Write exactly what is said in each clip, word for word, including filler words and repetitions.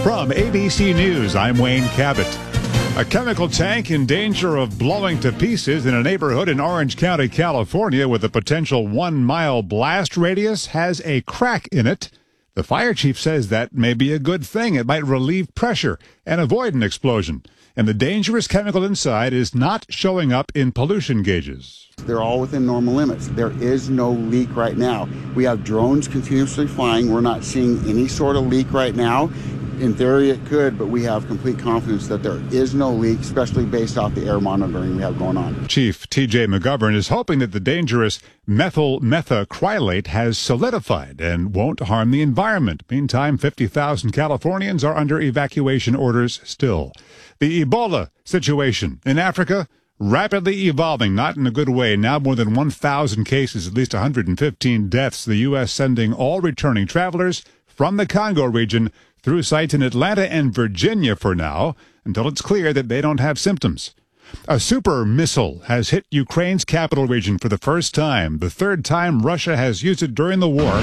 From A B C News, I'm Wayne Cabot. A chemical tank in danger of blowing to pieces in a neighborhood in Orange County, California, with a potential one-mile blast radius has a crack in it. The fire chief says that may be a good thing. It might relieve pressure and avoid an explosion. And the dangerous chemical inside is not showing up in pollution gauges. They're all within normal limits. There is no leak right now. We have drones continuously flying. We're not seeing any sort of leak right now. In theory, it could, but we have complete confidence that there is no leak, especially based off the air monitoring we have going on. Chief T J McGovern is hoping that the dangerous methyl methacrylate has solidified and won't harm the environment. Meantime, fifty thousand Californians are under evacuation orders still. The Ebola situation in Africa, rapidly evolving, not in a good way. Now more than one thousand cases, at least one hundred fifteen deaths. The U S sending all returning travelers from the Congo region through sites in Atlanta and Virginia for now, until it's clear that they don't have symptoms. A super missile has hit Ukraine's capital region for the first time, the third time Russia has used it during the war.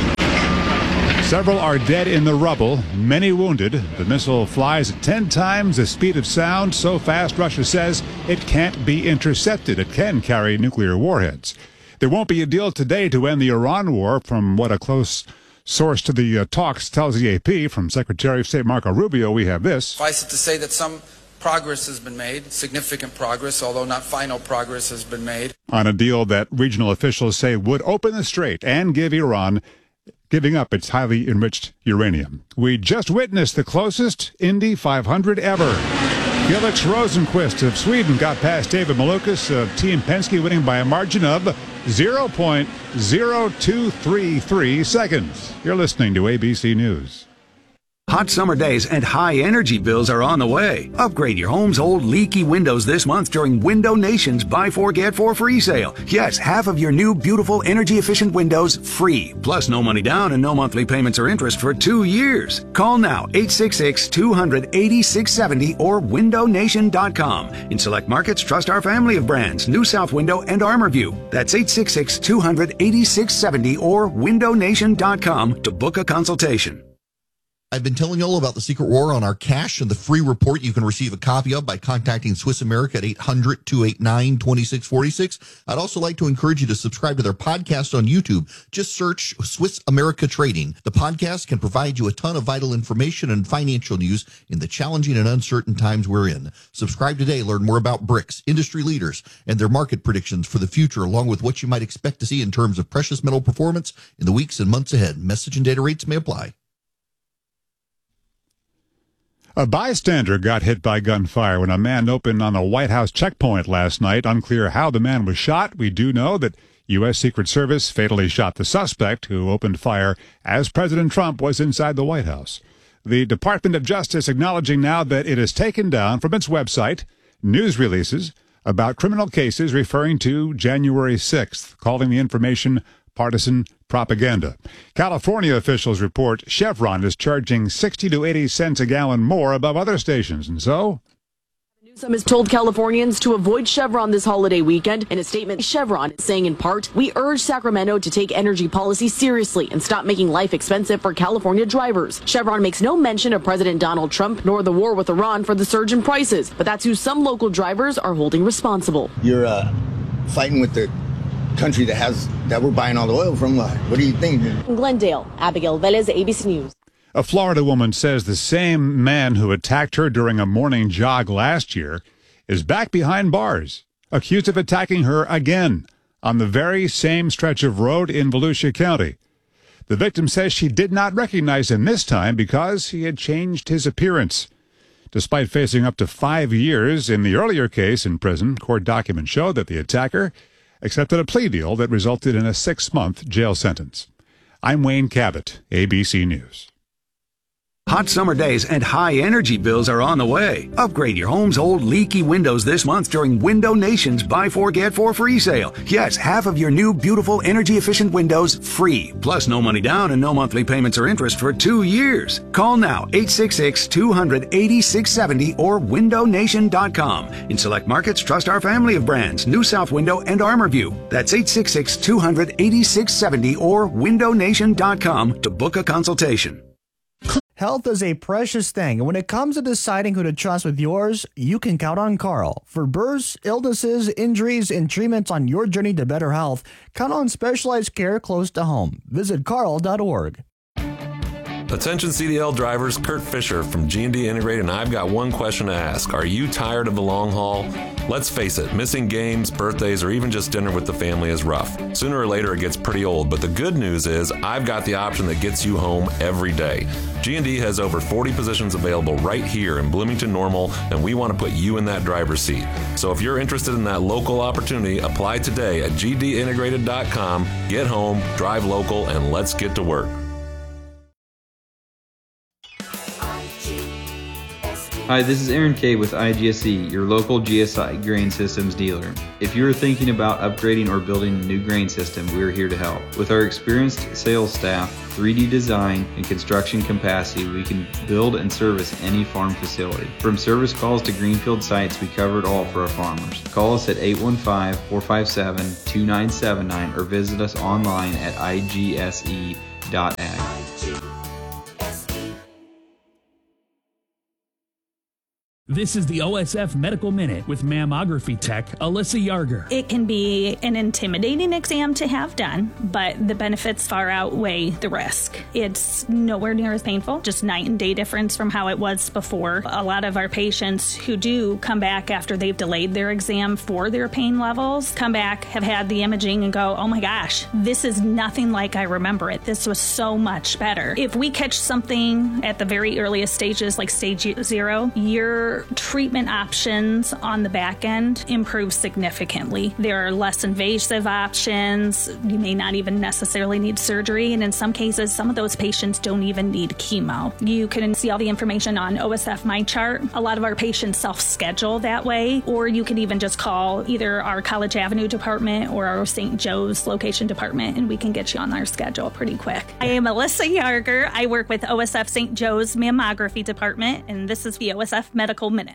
Several are dead in the rubble, many wounded. The missile flies at ten times the speed of sound, so fast Russia says it can't be intercepted. It can carry nuclear warheads. There won't be a deal today to end the Iran war, from what a close source to the uh, talks tells the A P. From Secretary of State Marco Rubio, we have this. Suffice it to say that some progress has been made, significant progress, although not final progress has been made, on a deal that regional officials say would open the strait and give Iran giving up its highly enriched uranium. We just witnessed the closest Indy five hundred ever. Felix Rosenqvist of Sweden got past David Malukas of Team Penske, winning by a margin of zero point zero two three three seconds. You're listening to A B C News. Hot summer days and high energy bills are on the way. Upgrade your home's old leaky windows this month during Window Nation's Buy Four Get Four free sale. Yes, half of your new beautiful energy efficient windows free. Plus no money down and no monthly payments or interest for two years. Call now eight six six, two hundred, eighty-six seventy or window nation dot com. In select markets, trust our family of brands, New South Window and ArmorView. That's eight six six, two hundred, eighty-six seventy or window nation dot com to book a consultation. I've been telling you all about the Secret War on our cash and the free report you can receive a copy of by contacting Swiss America at eight hundred, two eight nine, two six four six. I'd also like to encourage you to subscribe to their podcast on YouTube. Just search Swiss America Trading. The podcast can provide you a ton of vital information and financial news in the challenging and uncertain times we're in. Subscribe today. Learn more about BRICS, industry leaders, and their market predictions for the future, along with what you might expect to see in terms of precious metal performance in the weeks and months ahead. Message and data rates may apply. A bystander got hit by gunfire when a man opened on a White House checkpoint last night. Unclear how the man was shot. We do know that U S. Secret Service fatally shot the suspect, who opened fire as President Trump was inside the White House. The Department of Justice acknowledging now that it has taken down from its website news releases about criminal cases referring to January sixth, calling the information partisan propaganda. California officials report Chevron is charging sixty to eighty cents a gallon more above other stations, and so Newsom has told Californians to avoid Chevron this holiday weekend. In a statement, Chevron is saying in part, "We urge Sacramento to take energy policy seriously and stop making life expensive for California drivers." Chevron makes no mention of President Donald Trump nor the war with Iran for the surge in prices, but that's who some local drivers are holding responsible. You're uh, fighting with the country that has that we're buying all the oil from. What do you think? In Glendale, Abigail Velez, A B C News. A Florida woman says the same man who attacked her during a morning jog last year is back behind bars, accused of attacking her again on the very same stretch of road in Volusia County. The victim says she did not recognize him this time because he had changed his appearance. Despite facing up to five years in the earlier case in prison, court documents show that the attacker accepted a plea deal that resulted in a six-month jail sentence. I'm Wayne Cabot, A B C News. Hot summer days and high energy bills are on the way. Upgrade your home's old leaky windows this month during Window Nation's Buy Four Get Four free sale. Yes, half of your new beautiful energy efficient windows free. Plus no money down and no monthly payments or interest for two years. Call now eight six six, two hundred, eighty-six seventy or window nation dot com. In select markets, trust our family of brands, New South Window and ArmorView. That's eight six six, two hundred, eighty-six seventy or window nation dot com to book a consultation. Health is a precious thing, and when it comes to deciding who to trust with yours, you can count on Carl. For births, illnesses, injuries, and treatments on your journey to better health, count on specialized care close to home. Visit carl dot org. Attention C D L drivers, Kurt Fisher from G and D Integrated, and I've got one question to ask. Are you tired of the long haul? Let's face it, missing games, birthdays, or even just dinner with the family is rough. Sooner or later, it gets pretty old, but the good news is I've got the option that gets you home every day. G and D has over forty positions available right here in Bloomington Normal, and we want to put you in that driver's seat. So if you're interested in that local opportunity, apply today at g d integrated dot com. Get home, drive local, and let's get to work. Hi, this is Aaron Kay with I G S E, your local G S I grain systems dealer. If you are thinking about upgrading or building a new grain system, we are here to help. With our experienced sales staff, three D design, and construction capacity, we can build and service any farm facility. From service calls to greenfield sites, we cover it all for our farmers. Call us at eight one five, four five seven, two nine seven nine or visit us online at I G S E dot ag. This is the O S F Medical Minute with mammography tech Alyssa Yarger. It can be an intimidating exam to have done, but the benefits far outweigh the risk. It's nowhere near as painful, just night and day difference from how it was before. A lot of our patients who do come back after they've delayed their exam for their pain levels, come back, have had the imaging and go, oh my gosh, this is nothing like I remember it. This was so much better. If we catch something at the very earliest stages, like stage zero, you're treatment options on the back end improve significantly. There are less invasive options. You may not even necessarily need surgery, and in some cases, some of those patients don't even need chemo. You can see all the information on O S F MyChart. A lot of our patients self-schedule that way, or you can even just call either our College Avenue department or our Saint Joe's location department, and we can get you on our schedule pretty quick. I am Alyssa Yarger. I work with O S F Saint Joe's mammography department, and this is the O S F Medical Minute.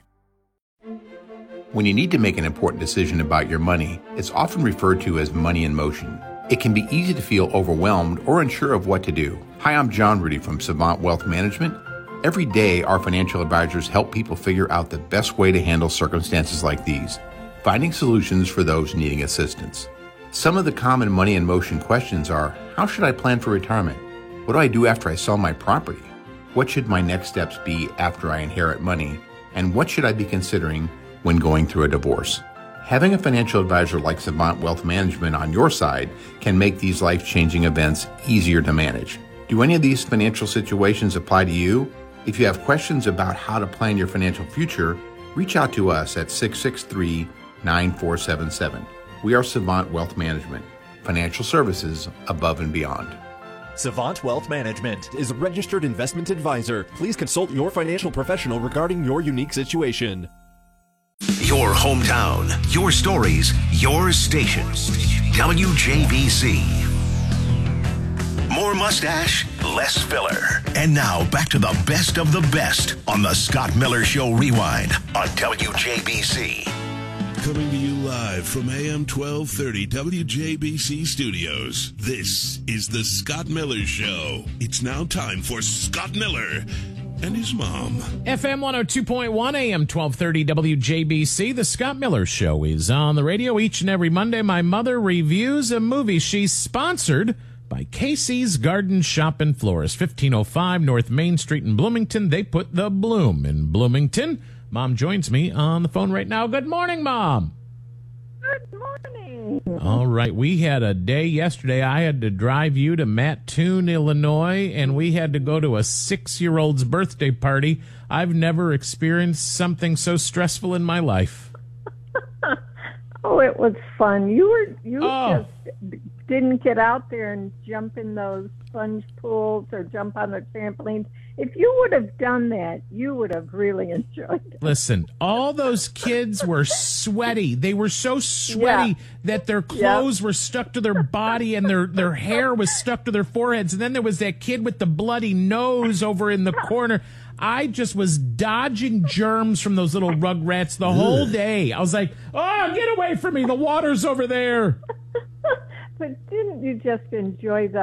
When you need to make an important decision about your money, it's often referred to as money in motion. It can be easy to feel overwhelmed or unsure of what to do. Hi, I'm John Rudy from Savant Wealth Management. Every day, our financial advisors help people figure out the best way to handle circumstances like these, finding solutions for those needing assistance. Some of the common money in motion questions are, how should I plan for retirement? What do I do after I sell my property? What should my next steps be after I inherit money? And what should I be considering when going through a divorce? Having a financial advisor like Savant Wealth Management on your side can make these life-changing events easier to manage. Do any of these financial situations apply to you? If you have questions about how to plan your financial future, reach out to us at six six three, nine four seven seven. We are Savant Wealth Management, financial services above and beyond. Savant Wealth Management is a registered investment advisor. Please consult your financial professional regarding your unique situation. Your hometown, your stories, your station. W J B C. More mustache, less filler. And now back to the best of the best on the Scott Miller Show Rewind on W J B C. Coming to you live from A M twelve thirty W J B C Studios. This is the Scott Miller Show. It's now time for Scott Miller and his mom. F M one oh two point one, A M twelve thirty W J B C. The Scott Miller Show is on the radio each and every Monday. My mother reviews a movie. She's sponsored by Casey's Garden Shop and Florist, fifteen oh five North Main Street in Bloomington. They put the bloom in Bloomington. Mom joins me on the phone right now. Good morning, Mom. Good morning. All right. We had a day yesterday. I had to drive you to Mattoon, Illinois, and we had to go to a six-year-old's birthday party. I've never experienced something so stressful in my life. Oh, it was fun. You were you oh. just didn't get out there and jump in those sponge pools or jump on the trampolines. If you would have done that, you would have really enjoyed it. Listen, all those kids were sweaty. They were so sweaty yeah. that their clothes yep. were stuck to their body and their, their hair was stuck to their foreheads. And then there was that kid with the bloody nose over in the corner. I just was dodging germs from those little rugrats the whole day. I was like, oh, get away from me. The water's over there. But didn't you just enjoy the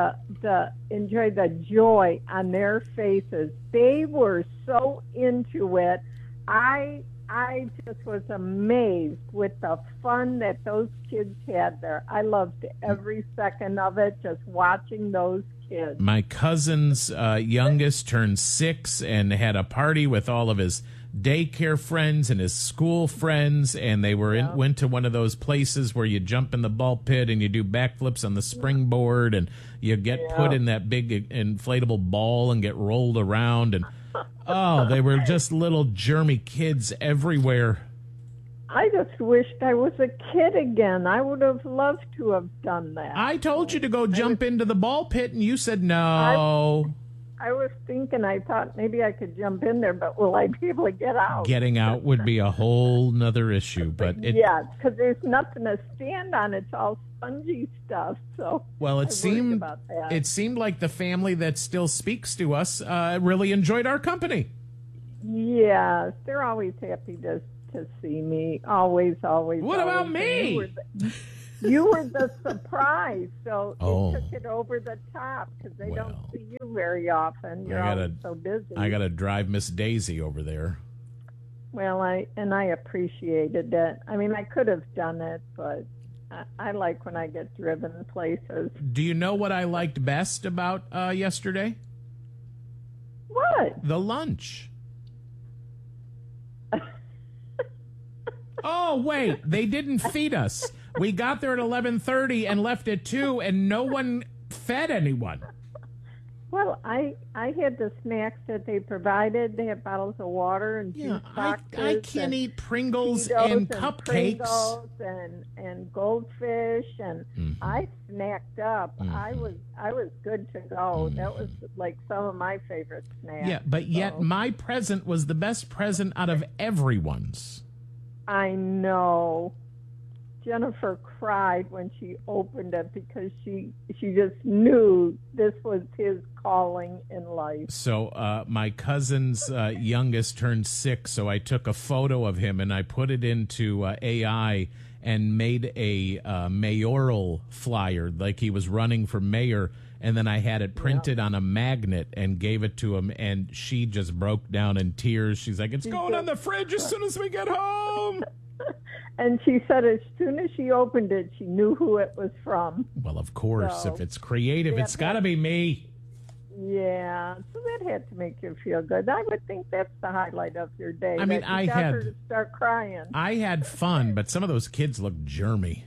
the enjoy the joy on their faces. They were so into it. I I just was amazed with the fun that those kids had there. I loved every second of it, just watching those kids. My cousin's uh, youngest turned six and had a party with all of his daycare friends and his school friends, and they were in, Yeah. went to one of those places where you jump in the ball pit and you do backflips on the springboard, and you get Yeah. put in that big inflatable ball and get rolled around, and oh, they were just little germy kids everywhere. I just wished I was a kid again. I would have loved to have done that. I told you to go jump into the ball pit, and you said no. I was thinking, I thought maybe I could jump in there, but will I be able to get out? Getting out would be a whole nother issue, but it, yeah, because there's nothing to stand on. It's all spongy stuff. So well, I it worried seemed about that. it seemed like the family that still speaks to us uh, really enjoyed our company. Yes, they're always happy to to see me. Always, always. What about always. me? You were the, you were the surprise, so Oh. it took it over the top because they don't see you very often. You're I gotta, always so busy. I gotta drive Miss Daisy over there. Well, I and I appreciated it. I mean, I could have done it, but I, I like when I get driven places. Do you know what I liked best about uh, yesterday? What? The lunch. Oh, wait, they didn't feed us. We got there at eleven thirty and left at two, and no one fed anyone. Well, I I had the snacks that they provided. They had bottles of water and Yeah, juice I, boxes. I can't and eat Pringles Cheetos and cupcakes. Pringles and and goldfish, and Mm-hmm. I snacked up. I was I was good to go. That was like some of my favorite snacks. Yeah, but yet so. my present was the best present out of everyone's. I know. Jennifer cried when she opened it because she she just knew this was his calling in life. So uh, my cousin's uh, youngest turned six, so I took a photo of him and I put it into uh, A I and made a uh, mayoral flyer, like he was running for mayor, and then I had it printed on a magnet and gave it to him, and she just broke down in tears. She's like, it's She going on just- the fridge as soon as we get home. And she said as soon as she opened it, she knew who it was from. Well, of course, So, if it's creative, that it's got to be me. Yeah, so that had to make you feel good. I would think that's the highlight of your day. I mean, that you I got had- her to start crying. I had fun, but some of those kids look germy.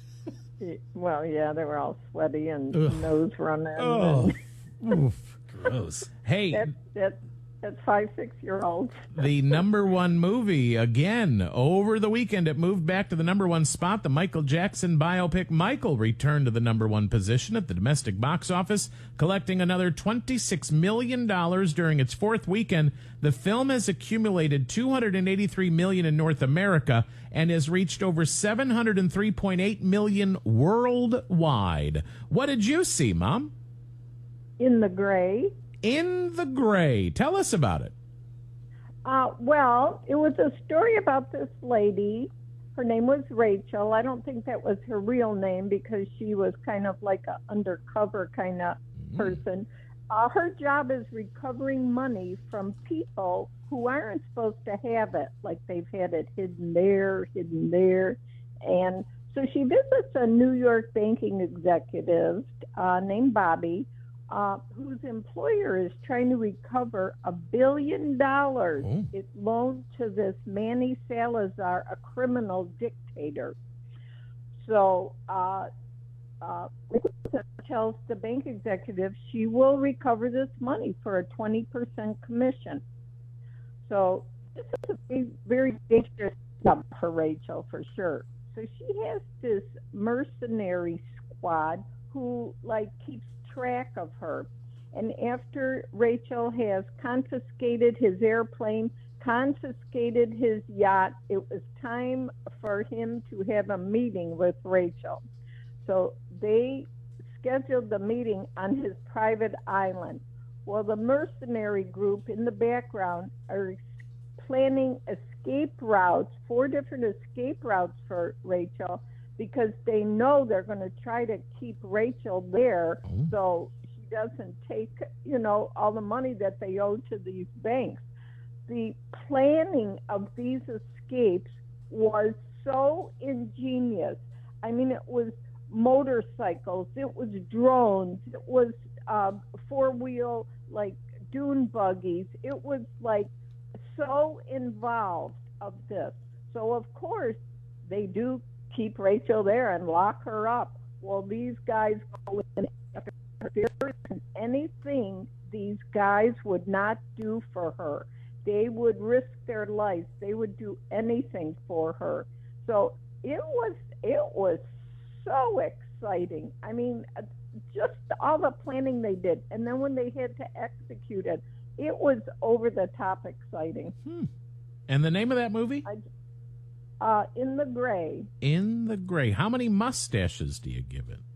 Well, yeah, they were all sweaty and Ugh. nose running. Oh, and oof, gross. Hey, that, that, that's five, six year olds. the number one movie again over the weekend. It moved back to the number one spot. The Michael Jackson biopic Michael returned to the number one position at the domestic box office, collecting another twenty-six million dollars during its fourth weekend. The film has accumulated two hundred eighty-three million dollars in North America and has reached over seven hundred three point eight million dollars worldwide. What did you see, Mom? In the Gray. In the Gray. Tell us about it. Uh, well, it was a story about this lady. Her name was Rachel. I don't think that was her real name because she was kind of like an undercover kind of person. Uh, her job is recovering money from people who aren't supposed to have it, like they've had it hidden there, hidden there. And so she visits a New York banking executive uh, named Bobby, uh, whose employer is trying to recover a billion dollars it loaned to this Manny Salazar, a criminal dictator. So uh, uh, tells the bank executive she will recover this money for a twenty percent commission. So this is a very, very dangerous job for Rachel, for sure. So she has this mercenary squad who like keeps track of her. And after Rachel has confiscated his airplane, confiscated his yacht, it was time for him to have a meeting with Rachel. So they scheduled the meeting on his private island. Well, the mercenary group in the background are planning escape routes, four different escape routes for Rachel, because they know they're going to try to keep Rachel there so she doesn't take, you know, all the money that they owe to these banks. The planning of these escapes was so ingenious. I mean, it was motorcycles, it was drones, it was uh, four-wheel, like, dune buggies. It was, like, so involved of this. So, of course, they do keep Rachel there and lock her up. Well, these guys go in after her. Anything these guys would not do for her. They would risk their lives. They would do anything for her. So it was it was so exciting. I mean, just all the planning they did, and then when they had to execute it, it was over the top exciting. Hmm. And the name of that movie? I, uh, In the Gray. In the Gray. How many mustaches do you give it?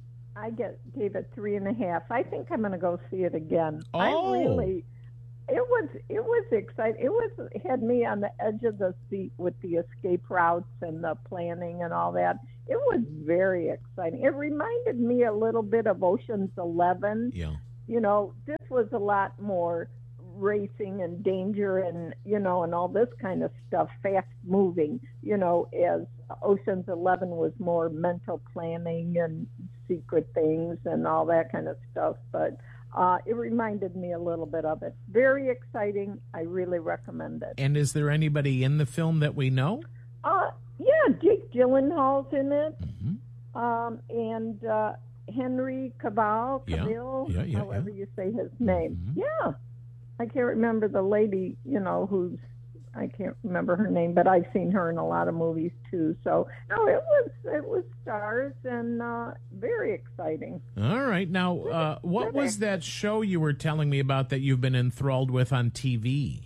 I get gave it three and a half. I think I'm going to go see it again. Oh. I really. It was it was exciting. It was it had me on the edge of the seat with the escape routes and the planning and all that. It was very exciting. It reminded me a little bit of Ocean's Eleven. Yeah. You know, this was a lot more racing and danger and, you know, and all this kind of stuff, fast moving, you know, as Ocean's Eleven was more mental planning and secret things and all that kind of stuff. But uh, it reminded me a little bit of it. Very exciting. I really recommend it. And is there anybody in the film that we know? Uh, yeah, Jake Gyllenhaal's in it. Mm-hmm. Um, and uh, Henry Cavill, Yeah. Cavill Yeah, yeah, however yeah. you say his name. Mm-hmm. Yeah. I can't remember the lady, you know, who's, I can't remember her name, but I've seen her in a lot of movies too. So, no, it was, it was stars and uh, very exciting. All right. Now, uh, what was that show you were telling me about that you've been enthralled with on T V?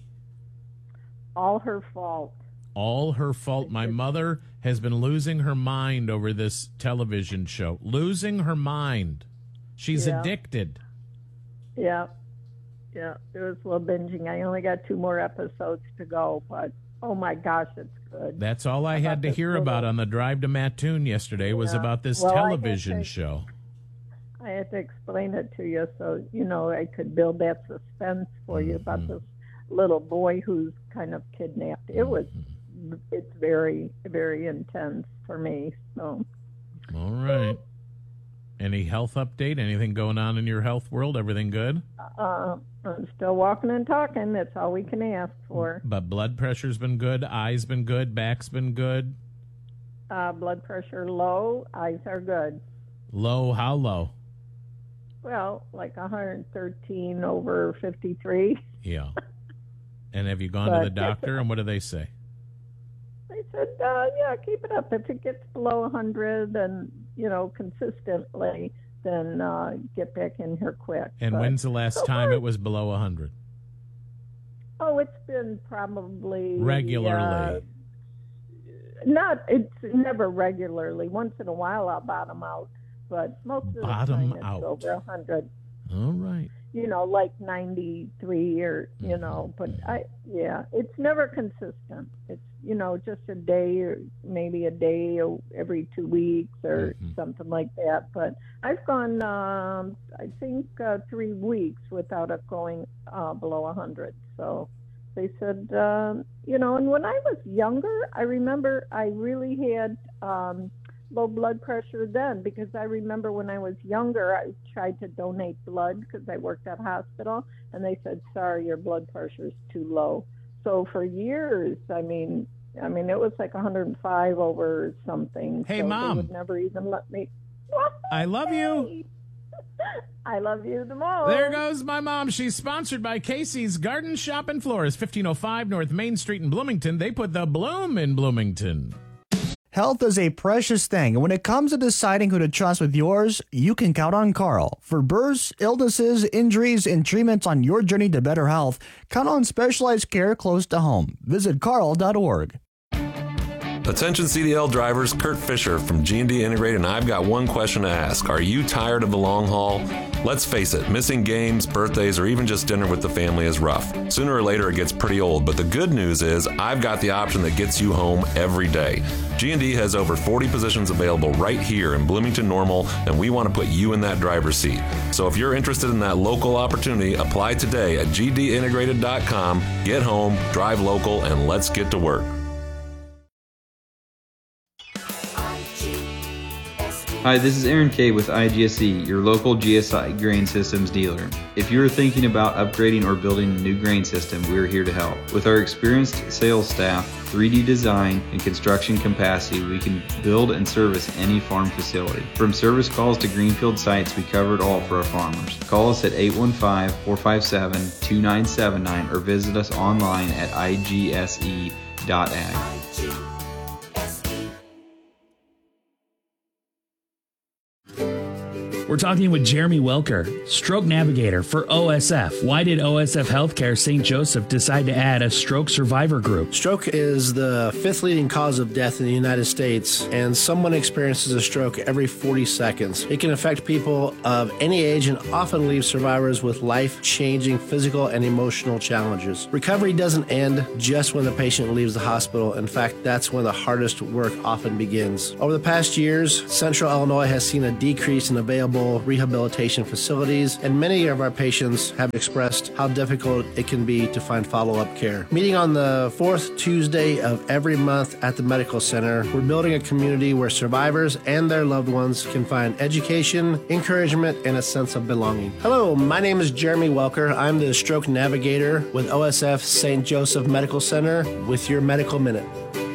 All Her Fault. All Her Fault. My mother has been losing her mind over this television show. Losing her mind. She's Yeah. addicted. Yeah. Yeah, there was a little binging. I only got two more episodes to go, but oh my gosh, it's good. That's all I had to this hear little- about on the drive to Mattoon yesterday was Yeah. about this Well, I had television to- show. I had to explain it to you so, you know, I could build that suspense for you about Mm-hmm. this little boy who's kind of kidnapped. It was, it's very, very intense for me. So, All right. Any health update? Anything going on in your health world? Everything good? uh, I'm still walking and talking. That's all we can ask for. But blood pressure's been good, eyes been good, back's been good. Uh, blood pressure low, eyes are good. Low, how low? Well, like one hundred thirteen over fifty-three. Yeah. And have you gone to But the doctor, and what do they say? They said, uh, yeah, keep it up. If it gets below one hundred and, you know, consistently, then uh, get back in here quick. And But when's the last so time far- it was below one hundred? Oh, it's been probably... Regularly. Uh, not, it's never regularly. Once in a while I'll bottom out, but most of the Bottom time it's out. over one hundred. All right. You know, like ninety-three or, you know, but I, yeah, it's never consistent. It's, you know, just a day or maybe a day or every two weeks or something like that. But I've gone, um, I think, uh, three weeks without it going uh, below one hundred. So they said, um, you know, and when I was younger, I remember I really had um, low blood pressure then, because I remember when I was younger, I tried to donate blood because I worked at a hospital, and they said, sorry, your blood pressure is too low. So for years, I mean, I mean, it was like one hundred five over something. Hey, so Mom. They would never even let me. I love you. I love you the most. There goes my mom. She's sponsored by Casey's Garden Shop and Florist, fifteen oh five North Main Street in Bloomington. They put the bloom in Bloomington. Health is a precious thing, and when it comes to deciding who to trust with yours, you can count on Carl. For births, illnesses, injuries, and treatments on your journey to better health, count on specialized care close to home. Visit carl dot org. Attention C D L drivers, Kurt Fisher from G and D Integrated, and I've got one question to ask. Are you tired of the long haul? Let's face it, missing games, birthdays, or even just dinner with the family is rough. Sooner or later it gets pretty old, but the good news is I've got the option that gets you home every day. G and D has over forty positions available right here in Bloomington Normal, and we want to put you in that driver's seat. So if you're interested in that local opportunity, apply today at G D integrated dot com. Get home, drive local, and let's get to work. Hi, this is Aaron Kay with I G S E, your local G S I grain systems dealer. If you are thinking about upgrading or building a new grain system, we are here to help. With our experienced sales staff, three D design, and construction capacity, we can build and service any farm facility. From service calls to greenfield sites, we cover it all for our farmers. Call us at eight one five, four five seven, two nine seven nine or visit us online at I G S E dot ag. We're talking with Jeremy Welker, stroke navigator for O S F. Why did O S F Healthcare Saint Joseph decide to add a stroke survivor group? Stroke is the fifth leading cause of death in the United States, and someone experiences a stroke every forty seconds. It can affect people of any age and often leave survivors with life-changing physical and emotional challenges. Recovery doesn't end just when the patient leaves the hospital. In fact, that's when the hardest work often begins. Over the past years, Central Illinois has seen a decrease in available rehabilitation facilities, and many of our patients have expressed how difficult it can be to find follow-up care. Meeting on the fourth Tuesday of every month at the medical center, we're building a community where survivors and their loved ones can find education, encouragement, and a sense of belonging. Hello, my name is Jeremy Welker. I'm the stroke navigator with O S F Saint Joseph Medical Center with your Medical Minute.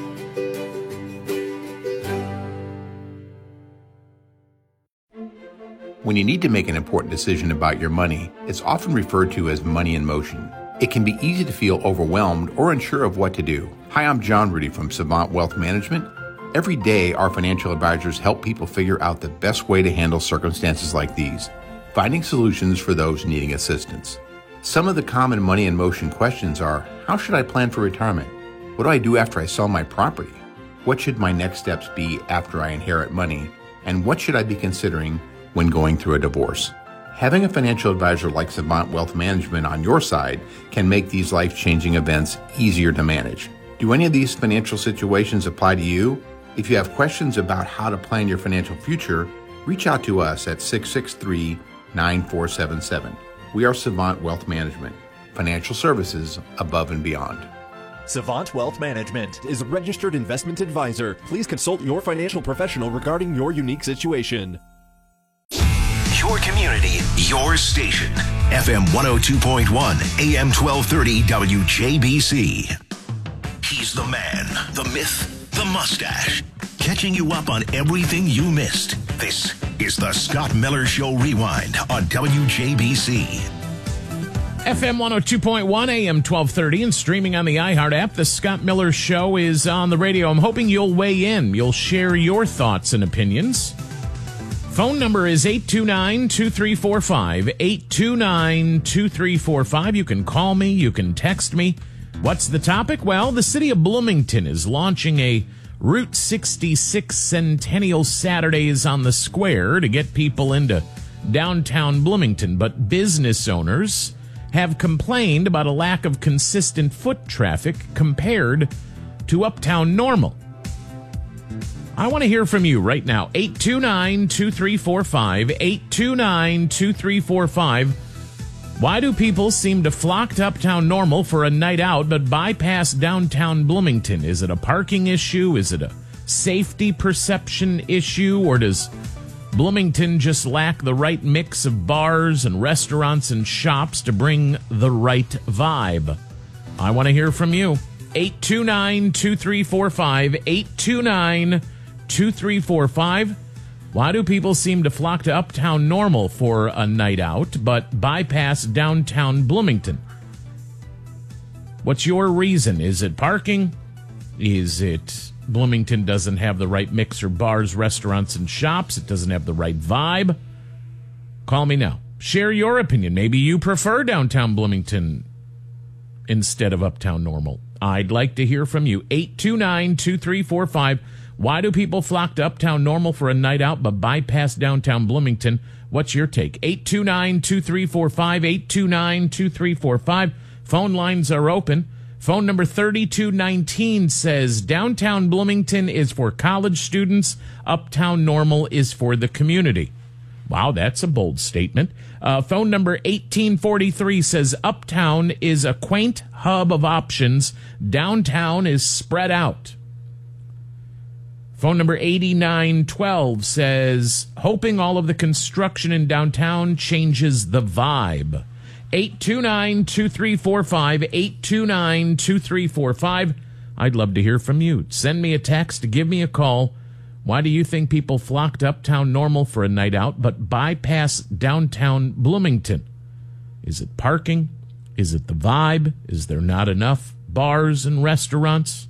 When you need to make an important decision about your money, it's often referred to as money in motion. It can be easy to feel overwhelmed or unsure of what to do. Hi, I'm John Rudy from Savant Wealth Management. Every day, our financial advisors help people figure out the best way to handle circumstances like these, finding solutions for those needing assistance. Some of the common money in motion questions are, how should I plan for retirement? What do I do after I sell my property? What should my next steps be after I inherit money? And what should I be considering when going through a divorce? Having a financial advisor like Savant Wealth Management on your side can make these life-changing events easier to manage. Do any of these financial situations apply to you? If you have questions about how to plan your financial future, reach out to us at six six three, nine four seven seven. We are Savant Wealth Management, financial services above and beyond. Savant Wealth Management is a registered investment advisor. Please consult your financial professional regarding your unique situation. Your community, your station. F M one oh two point one, A M twelve thirty W J B C. He's the man, the myth, the mustache. Catching you up on everything you missed. This is the Scott Miller Show Rewind on W J B C. F M one oh two point one, A M twelve thirty, and streaming on the iHeart app. The Scott Miller Show is on the radio. I'm hoping you'll weigh in. You'll share your thoughts and opinions. Phone number is eight two nine, two three four five, eight two nine, two three four five. You can call me, you can text me. What's the topic? Well, the city of Bloomington is launching a Route sixty-six Centennial Saturdays on the Square to get people into downtown Bloomington, but business owners have complained about a lack of consistent foot traffic compared to Uptown Normal. I want to hear from you right now. eight two nine, two three four five, eight two nine, two three four five. Why do people seem to flock to Uptown Normal for a night out but bypass downtown Bloomington? Is it a parking issue? Is it a safety perception issue? Or does Bloomington just lack the right mix of bars and restaurants and shops to bring the right vibe? I want to hear from you. eight two nine, two three four five, eight two nine, two three four five. Why do people seem to flock to Uptown Normal for a night out, but bypass downtown Bloomington? What's your reason? Is it parking? Is it Bloomington doesn't have the right mix of bars, restaurants, and shops? It doesn't have the right vibe? Call me now. Share your opinion. Maybe you prefer downtown Bloomington instead of Uptown Normal? I'd like to hear from you. eight two nine, two three four five. Why do people flock to Uptown Normal for a night out but bypass downtown Bloomington? What's your take? eight two nine, two three four five, eight two nine, two three four five. Phone lines are open. Phone number thirty-two nineteen says downtown Bloomington is for college students. Uptown Normal is for the community. Wow, that's a bold statement. Uh, phone number eighteen forty-three says Uptown is a quaint hub of options. Downtown is spread out. Phone number eighty-nine twelve says, hoping all of the construction in downtown changes the vibe. eight two nine, two three four five, eight two nine, two three four five. I'd love to hear from you. Send me a text, give me a call. Why do you think people flock to Uptown Normal for a night out but bypass downtown Bloomington? Is it parking? Is it the vibe? Is there not enough bars and restaurants?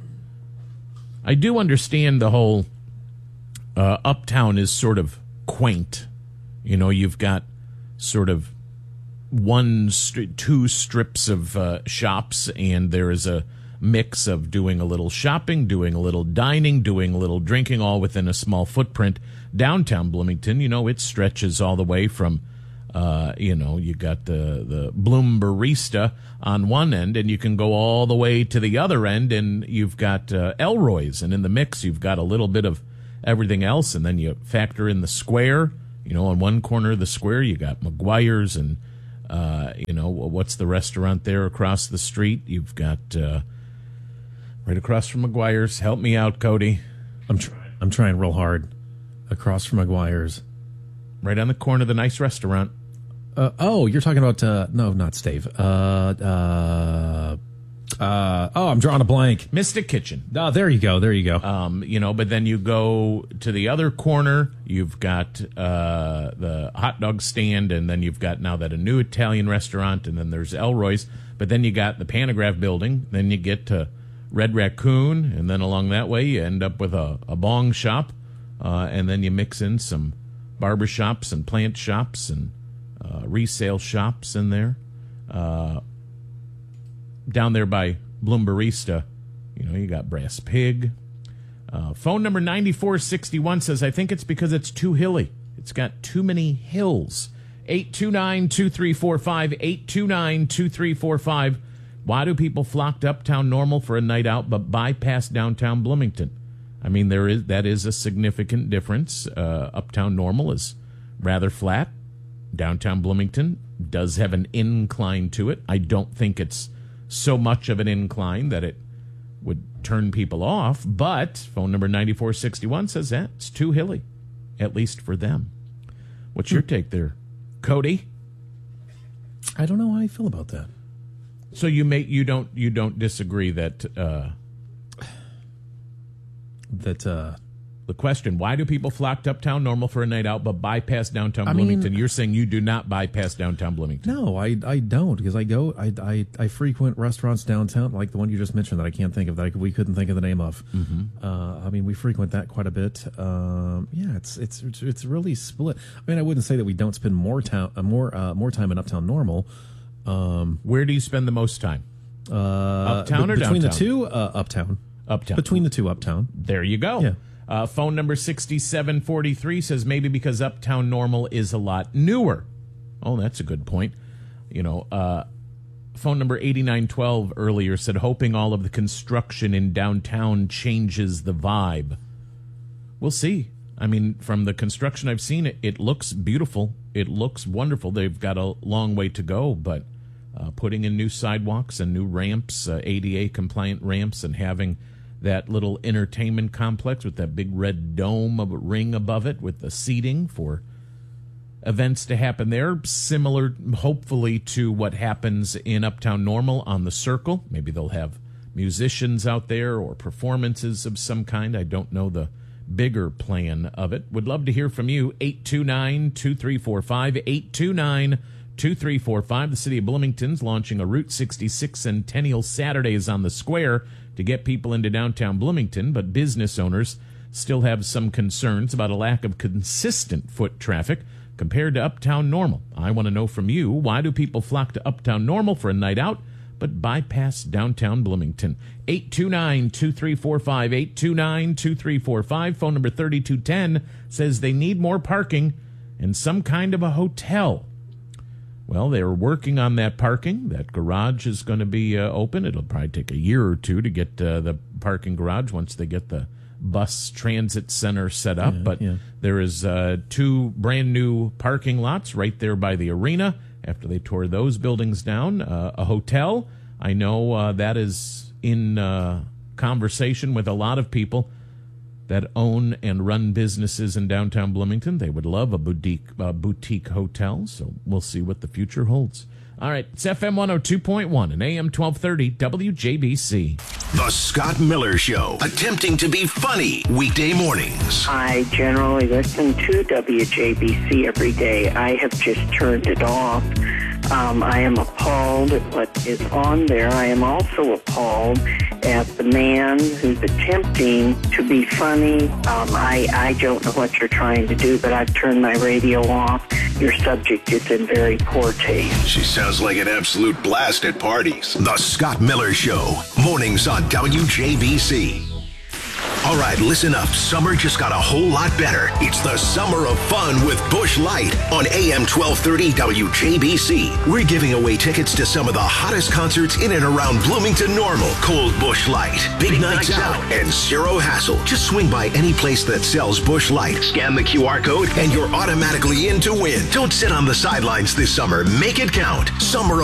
I do understand the whole uh, Uptown is sort of quaint. You know, you've got sort of one, st- two strips of uh, shops, and there is a mix of doing a little shopping, doing a little dining, doing a little drinking, all within a small footprint. Downtown Bloomington, you know, it stretches all the way from, uh, you know, you got the, the Bloom Barista on one end, and you can go all the way to the other end, and you've got uh, Elroy's, and in the mix, you've got a little bit of everything else, and then you factor in the square. You know, on one corner of the square, you got McGuire's, and, uh, you know, what's the restaurant there across the street? You've got... Uh, Right across from McGuire's. Help me out, Cody. I'm trying. I'm trying real hard. Across from McGuire's. Right on the corner of the nice restaurant. Uh, oh, you're talking about, uh, no, not Stave. Uh, uh, uh, oh, I'm drawing a blank. Mystic Kitchen. Oh, there you go. There you go. Um, you know, but then you go to the other corner. You've got uh, the hot dog stand, and then you've got now that a new Italian restaurant, and then there's Elroy's. But then you got the Pantograph building. Then you get to Red Raccoon, and then along that way you end up with a, a bong shop, uh, and then you mix in some barber shops and plant shops and uh, resale shops in there. Uh, down there by Bloom Barista, you know, you got Brass Pig. Uh, phone number ninety-four sixty-one says, I think it's because it's too hilly. It's got too many hills. eight two nine, two three four five, eight two nine, two three four five. Why do people flock to Uptown Normal for a night out but bypass downtown Bloomington? I mean, there is that is a significant difference. Uh, Uptown Normal is rather flat. Downtown Bloomington does have an incline to it. I don't think it's so much of an incline that it would turn people off, but phone number ninety-four sixty-one says that it's too hilly, at least for them. What's your take there, Cody? I don't know how I feel about that. So you may you don't you don't disagree that uh, that uh, the question, why do people flock to Uptown Normal for a night out but bypass downtown I Bloomington? mean, You're saying you do not bypass downtown Bloomington. No, I I don't, because I go I, I I frequent restaurants downtown like the one you just mentioned that I can't think of that I, we couldn't think of the name of. Mm-hmm. Uh, I mean, we frequent that quite a bit. Um, yeah, it's it's it's it's really split. I mean, I wouldn't say that we don't spend more town uh, more uh, more time in Uptown Normal. Um, Where do you spend the most time? Uh, Uptown b- or between downtown? the two, uh, Uptown. Uptown. Between the two, Uptown. There you go. Yeah. Uh, phone number sixty-seven forty-three says maybe because Uptown Normal is a lot newer. Oh, that's a good point. You know, uh, phone number eighty-nine twelve earlier said hoping all of the construction in downtown changes the vibe. We'll see. I mean, from the construction I've seen, it, it looks beautiful. It looks wonderful. They've got a long way to go, but uh, putting in new sidewalks and new ramps, uh, A D A-compliant ramps, and having that little entertainment complex with that big red dome of a ring above it with the seating for events to happen there, similar, hopefully, to what happens in Uptown Normal on the Circle. Maybe they'll have musicians out there or performances of some kind. I don't know the bigger plan of it. Would love to hear from you. eight two nine, two three four five, eight two nine, two three four five. The city of Bloomington's launching a Route sixty-six Centennial Saturdays on the Square to get people into downtown Bloomington, but business owners still have some concerns about a lack of consistent foot traffic compared to Uptown Normal. I want to know from you, why do people flock to Uptown Normal for a night out but bypass downtown Bloomington. eight two nine, two three four five, eight two nine, two three four five. Phone number thirty-two ten says they need more parking and some kind of a hotel. Well, they're working on that parking. That garage is going to be uh, open. It'll probably take a year or two to get uh, the parking garage once they get the bus transit center set up. Yeah, but yeah. there is uh, two brand new parking lots right there by the arena after they tore those buildings down. Uh, a hotel, I know uh, that is in uh, conversation with a lot of people that own and run businesses in downtown Bloomington. They would love a boutique uh, boutique hotel, so we'll see what the future holds. All right, it's F M one oh two point one and A M twelve thirty W J B C. The Scott Miller Show, attempting to be funny weekday mornings. I generally listen to W J B C every day. I have just turned it off. Um, I am appalled at what is on there. I am also appalled at the man who's attempting to be funny. Um, I, I don't know what you're trying to do, but I've turned my radio off. Your subject is in very poor taste. She sounds like an absolute blast at parties. The Scott Miller Show, mornings on W J B C. All right, listen up. Summer just got a whole lot better. It's the summer of fun with Busch Light on A M twelve thirty W J B C. We're giving away tickets to some of the hottest concerts in and around Bloomington Normal. Cold Busch Light, Big, Big Nights, Nights Out, and Zero Hassle. Just swing by any place that sells Busch Light, scan the Q R code, and you're automatically in to win. Don't sit on the sidelines this summer. Make it count. Summer of